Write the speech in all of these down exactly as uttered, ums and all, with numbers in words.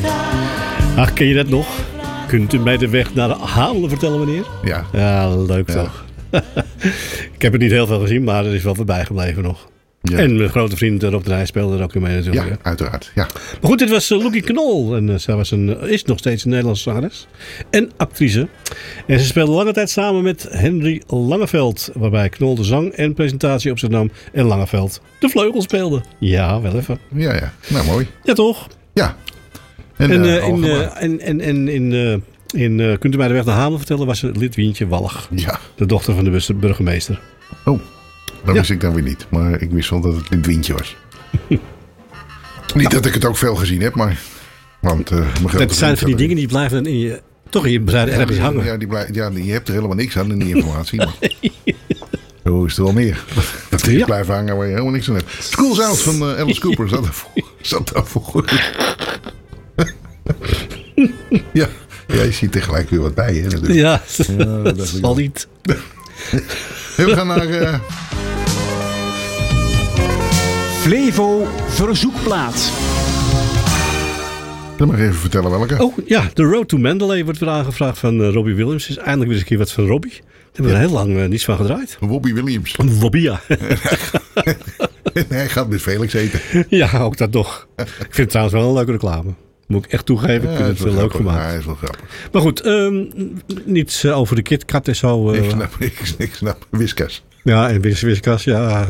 Ach, ken je dat nog? Kunt u mij de weg naar de Hamelen vertellen, meneer? Ja. Ja, leuk Ja. toch? Ik heb het niet heel veel gezien, maar er is wel voorbij gebleven nog. Ja. En mijn grote vriend Rob de Nijs speelde er ook in mee natuurlijk. Ja, uiteraard. Ja. Maar goed, dit was uh, Loekie Knol. En uh, zij was een, is nog steeds een Nederlandse zangeres en actrice. En ze speelde lange tijd samen met Henry Langeveld. Waarbij Knol de zang en presentatie op zich nam. En Langeveld de vleugel speelde. Ja, wel even. Ja, ja. Nou, mooi. Ja, toch? Ja. En, En, uh, uh, in, uh, Algemeen. en, en, en in, uh, in uh, Kunt u mij de weg naar Hamelen vertellen, was ze Lidwientje Wallig. Ja. De dochter van de bus- burgemeester. Oh, dat Ja. wist ik dan weer niet. Maar ik wist wel dat het een windje was. Niet dat ik het ook veel gezien heb, maar... Want, uh, mijn grote Dat zijn vriend van die had- dingen die blijven in je, toch in je brein ergens ja, hangen. Ja, die blij, ja, je hebt er helemaal niks aan in die informatie. Maar zo is er wel meer. Dat die Ja. blijven hangen waar je helemaal niks aan hebt. School's Out van uh, Alice Cooper zat daarvoor. Zat daarvoor. Ja. Ja, je ziet er gelijk weer wat bij. Hè, natuurlijk. Ja, Ja, dat dat dacht ik zal wel. niet. Hey, we gaan naar... Uh, Flevo Verzoekplaat. dan mag ik even vertellen welke. Oh ja, The Road to Mandalay wordt weer aangevraagd van uh, Robbie Williams. Is eindelijk weer eens een keer wat van Robbie. Daar hebben we er heel lang uh, niets van gedraaid. Robbie Williams. Robbie, ja. Hij gaat met Felix eten. Ja, ook dat nog. Ik vind het trouwens wel een leuke reclame. Moet ik echt toegeven. Ik Ja, vind is het wel veel leuk grappig. gemaakt. Ja, hij is wel grappig. Maar goed, um, niets uh, over de KitKat en zo. Uh, Ik snap, ik, ik snap. Whiskas. ja, en Wis Wiskas, ja.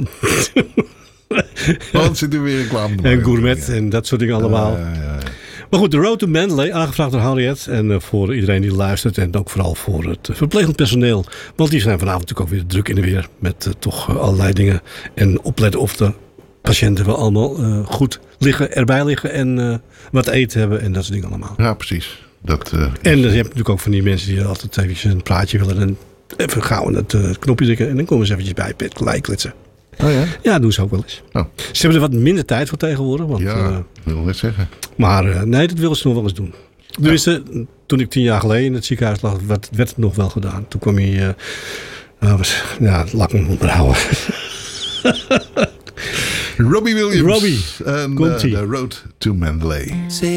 Want zit er weer reclame te En maken. Gourmet en dat soort dingen allemaal. Ja, ja, ja. Maar goed, The Road to Mandalay, aangevraagd door Harriet. En uh, voor iedereen die luistert. En ook vooral voor het uh, verplegend personeel. Want die zijn vanavond natuurlijk ook weer druk in de weer. Met uh, toch uh, allerlei dingen. En opletten of de patiënten wel allemaal uh, goed liggen, erbij liggen. En uh, wat eten hebben en dat soort dingen allemaal. Ja, precies. Dat, uh, En uh, je hebt natuurlijk ook van die mensen die altijd even een praatje willen. En even gauw in het uh, knopje drukken. En dan komen ze eventjes bij het gelijk kletsen. oh ja? Ja, dat doen ze ook wel eens. Oh. Ze hebben er wat minder tijd voor tegenwoordig. Want, Ja, uh, wil ik net zeggen. maar uh, nee, dat willen ze nog wel eens doen. Dus uh, toen ik tien jaar geleden in het ziekenhuis lag, werd, werd het nog wel gedaan. Toen kwam hij, uh, uh, was, ja, laat ik me onderhouden. Robbie Williams. Robbie, En uh, komt-ie. The Road to Mandalay.